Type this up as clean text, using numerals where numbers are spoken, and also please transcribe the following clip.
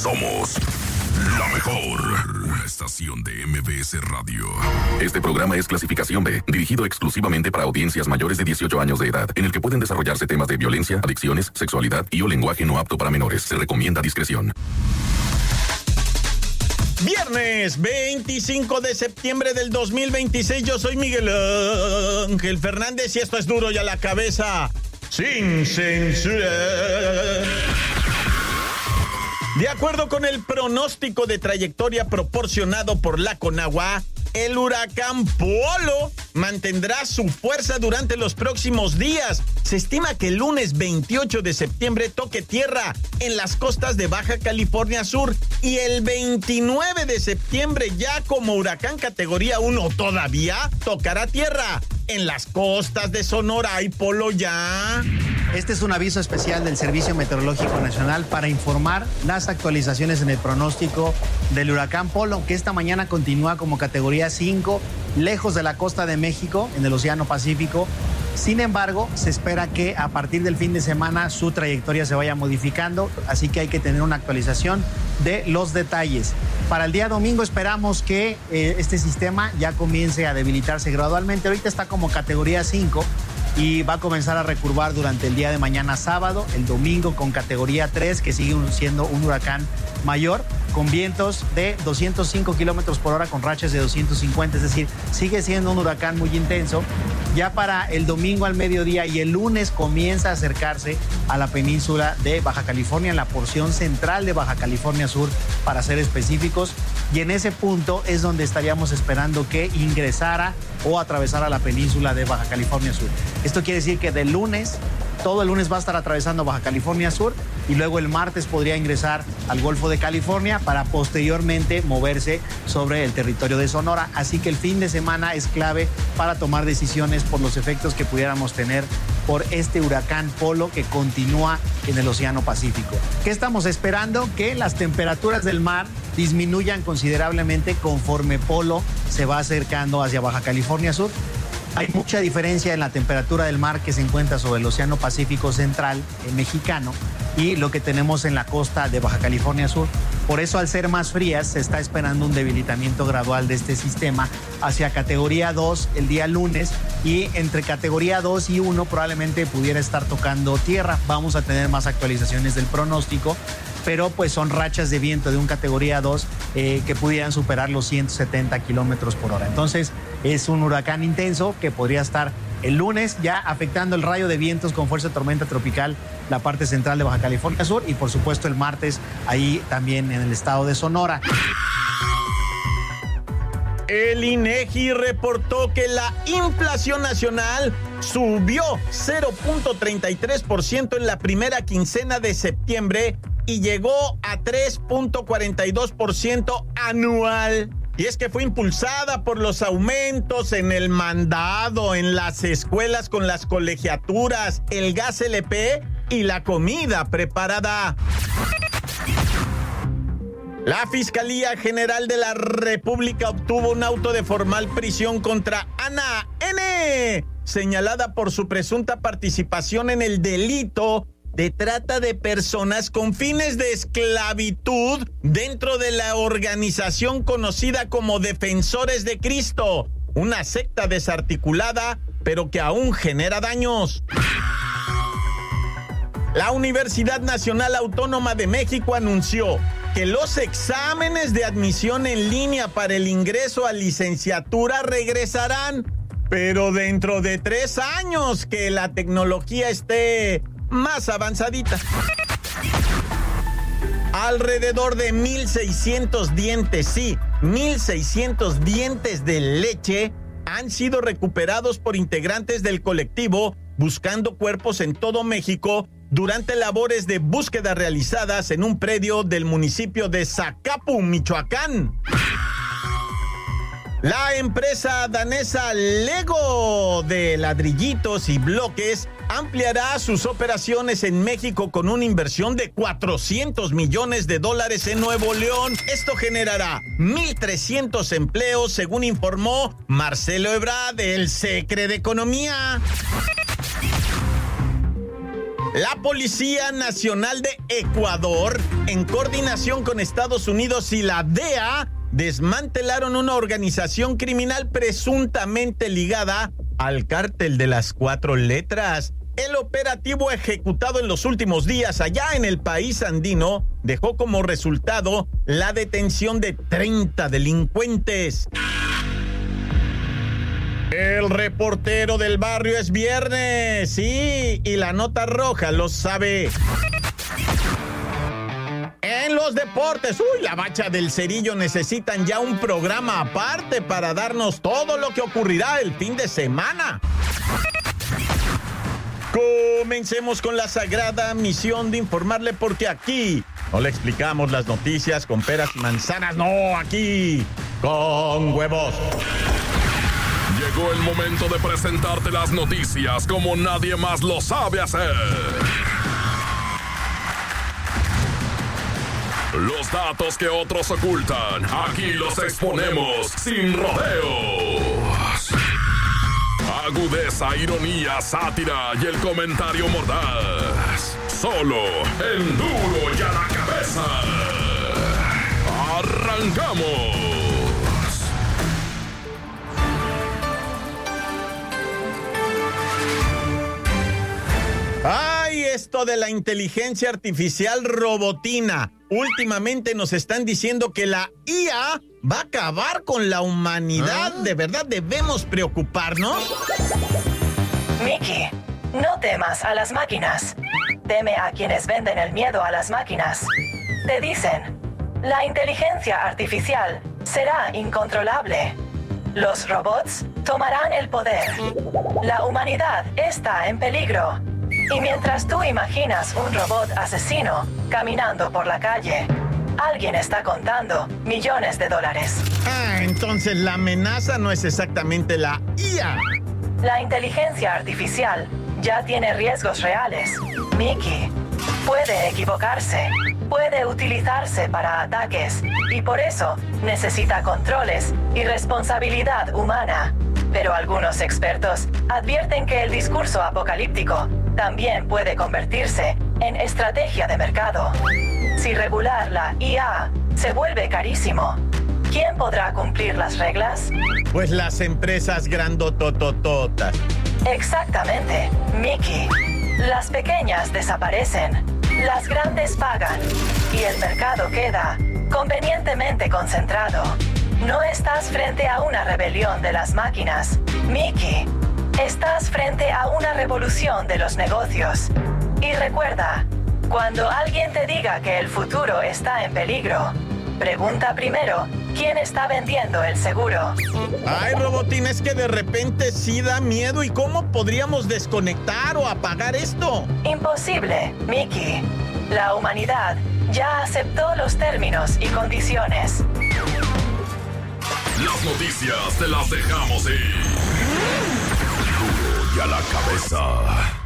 Somos la mejor estación de MBS Radio. Este programa es clasificación B, dirigido exclusivamente para audiencias mayores de 18 años de edad, en el que pueden desarrollarse temas de violencia, adicciones, sexualidad y o lenguaje no apto para menores. Se recomienda discreción. Viernes 25 de septiembre del 2026, yo soy Miguel Ángel Fernández y esto es Duro y a la Cabeza, sin censura. De acuerdo con el pronóstico de trayectoria proporcionado por la Conagua, el huracán Polo mantendrá su fuerza durante los próximos días. Se estima que el lunes 28 de septiembre toque tierra en las costas de Baja California Sur y el 29 de septiembre ya como huracán categoría 1 todavía tocará tierra en las costas de Sonora. ¿Hay Polo ya? Este es un aviso especial del Servicio Meteorológico Nacional para informar las actualizaciones en el pronóstico del huracán Polo, que esta mañana continúa como categoría 5, lejos de la costa de México, en el Océano Pacífico. Sin embargo, se espera que a partir del fin de semana su trayectoria se vaya modificando, así que hay que tener una actualización de los detalles. Para el día domingo esperamos que este sistema ya comience a debilitarse gradualmente. Ahorita está como categoría 5 y va a comenzar a recurvar durante el día de mañana sábado, el domingo con categoría 3, que sigue siendo un huracán mayor, con vientos de 205 kilómetros por hora con rachas de 250, es decir, sigue siendo un huracán muy intenso. Ya para el domingo al mediodía y el lunes comienza a acercarse a la península de Baja California, en la porción central de Baja California Sur, para ser específicos, y en ese punto es donde estaríamos esperando que ingresara o atravesara la península de Baja California Sur. Esto quiere decir que del lunes, todo el lunes va a estar atravesando Baja California Sur y luego el martes podría ingresar al Golfo de California para posteriormente moverse sobre el territorio de Sonora. Así que el fin de semana es clave para tomar decisiones por los efectos que pudiéramos tener por este huracán Polo que continúa en el Océano Pacífico. ¿Qué estamos esperando? Que las temperaturas del mar disminuyan considerablemente conforme Polo se va acercando hacia Baja California Sur. Hay mucha diferencia en la temperatura del mar que se encuentra sobre el Océano Pacífico Central mexicano y lo que tenemos en la costa de Baja California Sur. Por eso, al ser más frías, se está esperando un debilitamiento gradual de este sistema hacia categoría 2 el día lunes, y entre categoría 2 y 1 probablemente pudiera estar tocando tierra. Vamos a tener más actualizaciones del pronóstico, pero pues son rachas de viento de un categoría 2 que pudieran superar los 170 kilómetros por hora. Entonces, es un huracán intenso que podría estar el lunes ya afectando el rayo de vientos con fuerza de tormenta tropical la parte central de Baja California Sur, y por supuesto el martes ahí también en el estado de Sonora. El INEGI reportó que la inflación nacional subió 0.33% en la primera quincena de septiembre y llegó a 3.42% anual. Y es que fue impulsada por los aumentos en el mandado, en las escuelas con las colegiaturas, el gas LP y la comida preparada. La Fiscalía General de la República obtuvo un auto de formal prisión contra Ana N., señalada por su presunta participación en el delito de trata de personas con fines de esclavitud dentro de la organización conocida como Defensores de Cristo, una secta desarticulada, pero que aún genera daños. La Universidad Nacional Autónoma de México anunció que los exámenes de admisión en línea para el ingreso a licenciatura regresarán, pero dentro de 3 años, que la tecnología esté más avanzadita. Alrededor de 1,600 dientes, sí, 1,600 dientes de leche han sido recuperados por integrantes del colectivo Buscando Cuerpos en todo México durante labores de búsqueda realizadas en un predio del municipio de Zacapu, Michoacán. La empresa danesa Lego de ladrillitos y bloques ampliará sus operaciones en México con una inversión de $400 millones en Nuevo León. Esto generará 1,300 empleos, según informó Marcelo Ebrard, el secre de Economía. La Policía Nacional de Ecuador, en coordinación con Estados Unidos y la DEA, desmantelaron una organización criminal presuntamente ligada al cártel de las 4 letras. El operativo ejecutado en los últimos días allá en el país andino dejó como resultado la detención de 30 delincuentes. El reportero del barrio es viernes, sí, y la nota roja lo sabe. En los deportes, la Bacha del Cerillo necesitan ya un programa aparte para darnos todo lo que ocurrirá el fin de semana. Comencemos con la sagrada misión de informarle, porque aquí no le explicamos las noticias con peras y manzanas, no, aquí con huevos. Llegó el momento de presentarte las noticias como nadie más lo sabe hacer. Los datos que otros ocultan, aquí los exponemos sin rodeos. Agudeza, ironía, sátira y el comentario mordaz. Solo en Duro y a la Cabeza. ¡Arrancamos! ¡Ay, esto de la inteligencia artificial robotina! Últimamente nos están diciendo que la IA va a acabar con la humanidad. ¿De verdad debemos preocuparnos? Mickey, no temas a las máquinas. Teme a quienes venden el miedo a las máquinas. Te dicen, la inteligencia artificial será incontrolable. Los robots tomarán el poder. La humanidad está en peligro. Y mientras tú imaginas un robot asesino caminando por la calle, alguien está contando millones de dólares. Entonces la amenaza no es exactamente la IA. La inteligencia artificial ya tiene riesgos reales. Mickey, puede equivocarse, puede utilizarse para ataques y por eso necesita controles y responsabilidad humana. Pero algunos expertos advierten que el discurso apocalíptico también puede convertirse en estrategia de mercado. Si regular la IA se vuelve carísimo, ¿quién podrá cumplir las reglas? Pues las empresas grandototototas. Exactamente, Mickey. Las pequeñas desaparecen, las grandes pagan y el mercado queda convenientemente concentrado. No estás frente a una rebelión de las máquinas, Mickey. Estás frente a una revolución de los negocios. Y recuerda, cuando alguien te diga que el futuro está en peligro, pregunta primero quién está vendiendo el seguro. Ay, Robotín, es que de repente sí da miedo. ¿Y cómo podríamos desconectar o apagar esto? Imposible, Mickey. La humanidad ya aceptó los términos y condiciones. Las noticias te las dejamos ir. Duro y a la Cabeza.